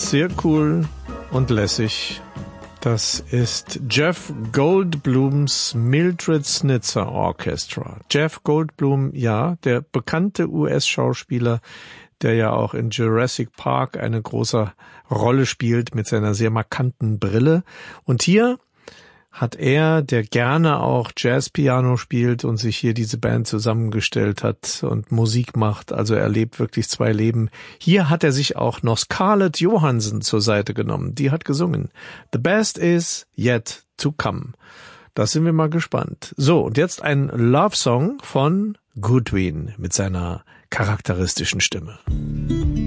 sehr cool und lässig. Das ist Jeff Goldblums Mildred Snitzer Orchestra. Jeff Goldblum, ja, der bekannte US-Schauspieler, der ja auch in Jurassic Park eine große Rolle spielt mit seiner sehr markanten Brille. Und hier hat er, der gerne auch Jazzpiano spielt und sich hier diese Band zusammengestellt hat und Musik macht, also er lebt wirklich zwei Leben. Hier hat er sich auch noch Scarlett Johansson zur Seite genommen. Die hat gesungen. The best is yet to come. Das sind wir mal gespannt. So, und jetzt ein Love-Song von Goodwin mit seiner charakteristischen Stimme.